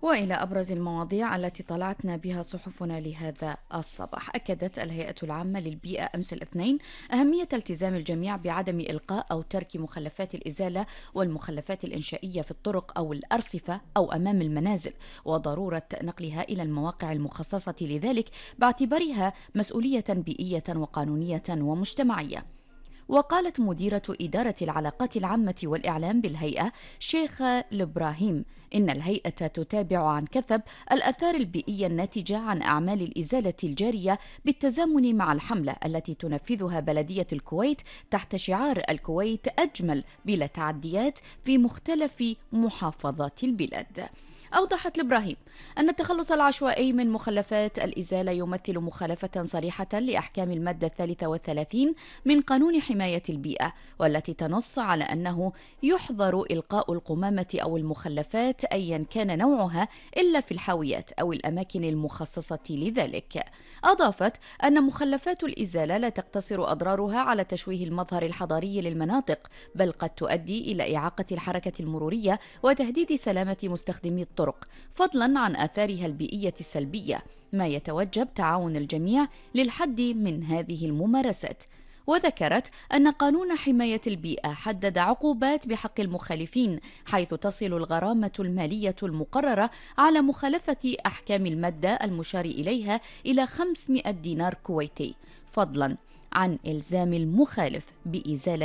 وإلى أبرز المواضيع التي طلعتنا بها صحفنا لهذا الصباح. أكدت الهيئة العامة للبيئة أمس الاثنين أهمية التزام الجميع بعدم إلقاء أو ترك مخلفات الإزالة والمخلفات الإنشائية في الطرق أو الأرصفة أو أمام المنازل، وضرورة نقلها إلى المواقع المخصصة لذلك باعتبارها مسؤولية بيئية وقانونية ومجتمعية. وقالت مديرة إدارة العلاقات العامة والإعلام بالهيئة شيخ الإبراهيم إن الهيئة تتابع عن كثب الآثار البيئية الناتجة عن أعمال الإزالة الجارية بالتزامن مع الحملة التي تنفذها بلدية الكويت تحت شعار الكويت أجمل بلا تعديات في مختلف محافظات البلاد. أوضحت الإبراهيم أن التخلص العشوائي من مخلفات الإزالة يمثل مخالفة صريحة لأحكام المادة 33 من قانون حماية البيئة، والتي تنص على أنه يحظر إلقاء القمامة أو المخلفات أيا كان نوعها إلا في الحاويات أو الأماكن المخصصة لذلك. أضافت أن مخلفات الإزالة لا تقتصر أضرارها على تشويه المظهر الحضاري للمناطق، بل قد تؤدي إلى إعاقة الحركة المرورية وتهديد سلامة مستخدمي الطرق، فضلا عن آثارها البيئية السلبية، ما يتوجب تعاون الجميع للحد من هذه الممارسات. وذكرت أن قانون حماية البيئة حدد عقوبات بحق المخالفين، حيث تصل الغرامة المالية المقررة على مخالفة أحكام المادة المشار إليها إلى 500 دينار كويتي، فضلا عن إلزام المخالف بإزالة